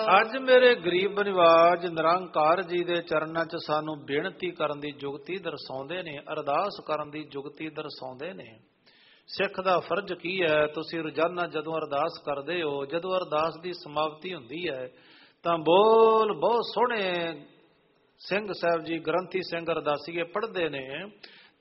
ਅੱਜ ਮੇਰੇ ਗਰੀਬ ਨਿਵਾਜ ਨਿਰੰਕਾਰ ਜੀ ਦੇ ਚਰਨਾਂ 'ਚ ਸਾਨੂੰ ਬੇਨਤੀ ਕਰਨ ਦੀ ਜੁਗਤੀ ਦਰਸਾਉਂਦੇ ਨੇ, ਅਰਦਾਸ ਕਰਨ ਦੀ ਜੁਗਤੀ ਦਰਸਾਉਂਦੇ ਨੇ। ਸਿੱਖ ਦਾ ਫਰਜ਼ ਕੀ ਹੈ? ਤੁਸੀਂ ਰੋਜ਼ਾਨਾ ਜਦੋਂ ਅਰਦਾਸ ਕਰਦੇ ਹੋ, ਜਦੋਂ ਅਰਦਾਸ ਦੀ ਸਮਾਪਤੀ ਹੁੰਦੀ ਹੈ ਤਾਂ ਬੋਲ ਬਹੁਤ ਸੋਹਣੇ ਸਿੰਘ ਸਾਹਿਬ ਜੀ, ਗ੍ਰੰਥੀ ਸਿੰਘ ਅਰਦਾਸੀਏ ਪੜ੍ਹਦੇ ਨੇ,